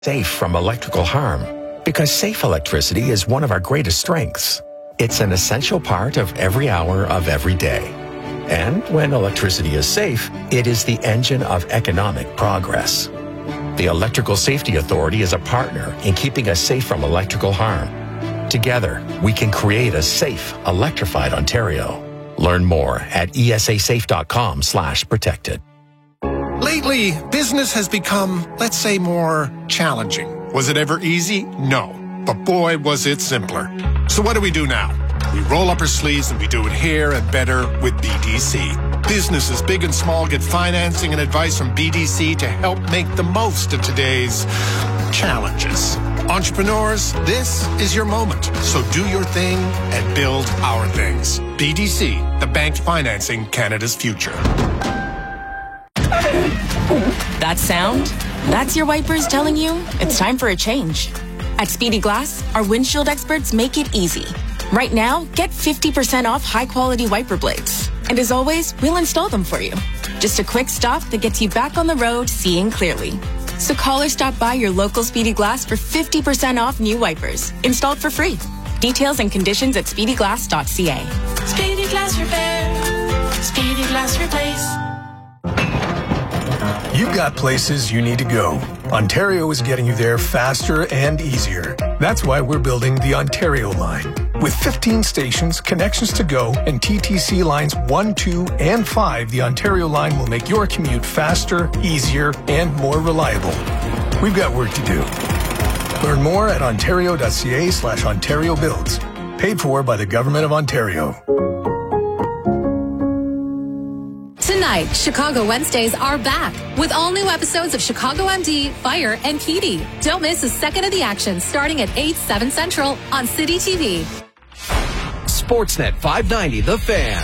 safe from electrical harm, because safe electricity is one of our greatest strengths. It's an essential part of every hour of every day. And when electricity is safe, it is the engine of economic progress. The Electrical Safety Authority is a partner in keeping us safe from electrical harm. Together, we can create a safe, electrified Ontario. Learn more at esasafe.com/protected. Lately, business has become, let's say, more challenging. Was it ever easy? No. But boy, was it simpler. So what do we do now? We roll up our sleeves and we do it here and better with BDC. Businesses big and small get financing and advice from BDC to help make the most of today's challenges. Entrepreneurs, this is your moment. So do your thing and build our things. BDC, the bank financing Canada's future. That sound? That's your wipers telling you it's time for a change. At Speedy Glass, our windshield experts make it easy. Right now, get 50% off high-quality wiper blades. And as always, we'll install them for you. Just a quick stop that gets you back on the road seeing clearly. So call or stop by your local Speedy Glass for 50% off new wipers, installed for free. Details and conditions at speedyglass.ca. Speedy Glass Repair. Speedy Glass Replace. You've got places you need to go. Ontario is getting you there faster and easier. That's why we're building the Ontario line. With 15 stations, connections to go, and TTC lines 1, 2, and 5, the Ontario line will make your commute faster, easier, and more reliable. We've got work to do. Learn more at ontario.ca/Ontario Builds. Paid for by the Government of Ontario. Tonight, Chicago Wednesdays are back with all new episodes of Chicago MD, Fire, and Petey. Don't miss a second of the action starting at 8, 7 Central on City TV. Sportsnet 590, The Fan.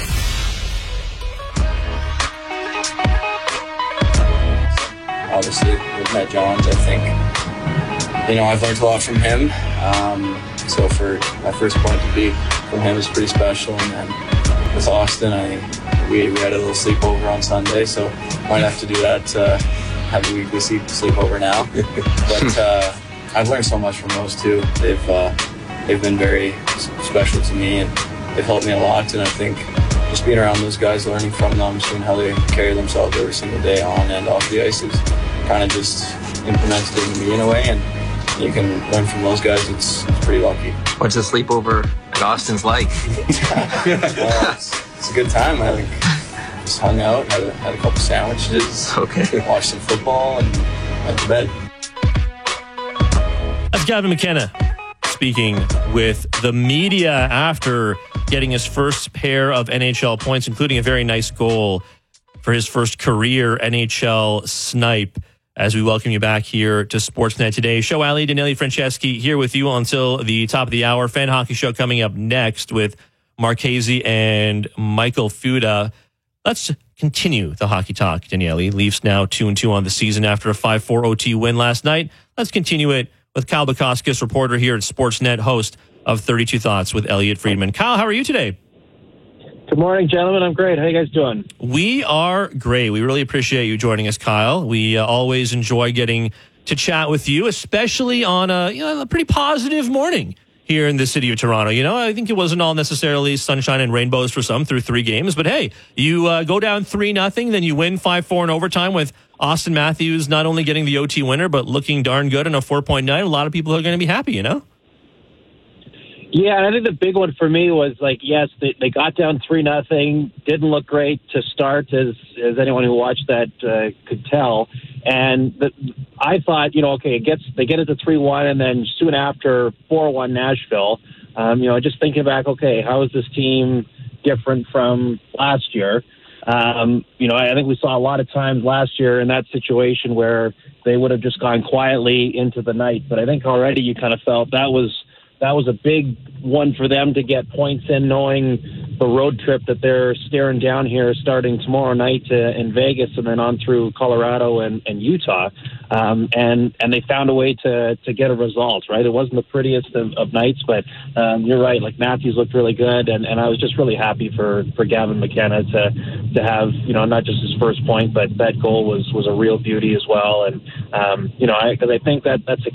Obviously, with Matt Johns, I think, I've learned a lot from him. So for my first point to be from him is pretty special. And then with Austin, we had a little sleepover on Sunday, so might have to do that, have a weekly sleepover now. But I've learned so much from those two. They've been very special to me, and they've helped me a lot. And I think just being around those guys, learning from them, seeing how they carry themselves every single day on and off the ice is kind of just implemented into me in a way. And you can learn from those guys. It's pretty lucky. What's the sleepover at Austin's like? Well, it's a good time. I think just hung out, had a couple sandwiches, watched some football, and went to bed. That's Gavin McKenna speaking with the media after getting his first pair of NHL points, including a very nice goal for his first career NHL snipe. As we welcome you back here to Sportsnet today. Show Ali Danelli Franceschi here with you until the top of the hour. Fan Hockey Show coming up next with Marchese and Michael Fuda. Let's continue the hockey talk, Danelli. Leafs now 2-2 on the season after a 5-4 OT win last night. Let's continue it with Kyle Bukauskas, reporter here at Sportsnet, host of 32 Thoughts with Elliot Friedman. Kyle, how are you today? Good morning, gentlemen. I'm great. How you guys doing? We are great. We really appreciate you joining us, Kyle. We always enjoy getting to chat with you, especially on a pretty positive morning here in the city of Toronto. I think it wasn't all necessarily sunshine and rainbows for some through 3 games, but hey, you go down 3-0, then you win 5-4 in overtime with Austin Matthews not only getting the OT winner, but looking darn good in a 4-point night. A lot of people are going to be happy, Yeah, and I think the big one for me was yes, they got down 3-0, didn't look great to start, as anyone who watched that could tell. And I thought, they get it to 3-1, and then soon after 4-1 Nashville. Just thinking back, how is this team different from last year? I think we saw a lot of times last year in that situation where they would have just gone quietly into the night. But I think already you kind of felt that was a big one for them to get points in, knowing road trip that they're staring down here starting tomorrow night in Vegas and then on through Colorado and Utah. And they found a way to get a result, right? It wasn't the prettiest of nights, but you're right. Like Matthews looked really good, and I was just really happy for Gavin McKenna to have, not just his first point, but that goal was a real beauty as well. And because I think that's a